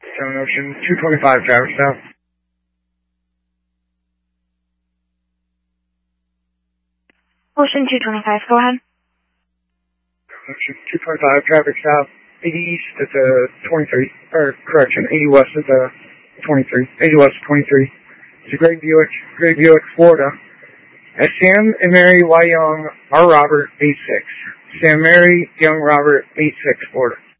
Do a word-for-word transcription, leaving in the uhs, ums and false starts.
Seven Ocean, two twenty-five, driver south. Ocean two twenty-five, go ahead. Ocean two twenty-five, traffic south, eighty east at the twenty-three, or correction, eighty west at the twenty-three, eighty west twenty-three. It's a Gray Buick, Gray Buick, Florida. At Sam and Mary Y. Young, R. Robert, eight six. Sam Mary, Young Robert, eight six, Florida.